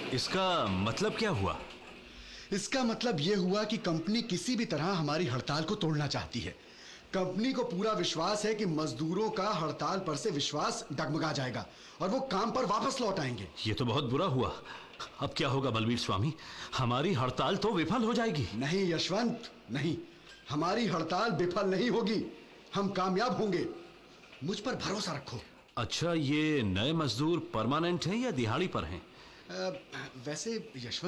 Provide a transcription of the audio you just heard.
इसका मतलब क्या हुआ? इसका मतलब यह हुआ कि कंपनी किसी भी तरह हमारी हड़ताल को तोड़ना चाहती है। कंपनी को पूरा विश्वास है कि मजदूरों का हड़ताल पर से विश्वास डगमगा जाएगा और वो काम पर वापस लौट आएंगे। ये तो बहुत बुरा हुआ। अब क्या होगा बलबीर स्वामी? हमारी हड़ताल तो विफल हो जाएगी। नहीं यशवंत, नहीं, हमारी हड़ताल विफल नहीं होगी। हम कामयाब होंगे, मुझ पर भरोसा रखो। अच्छा, ये नए मजदूर परमानेंट हैं या दिहाड़ी पर हैं? वैसे यशवंत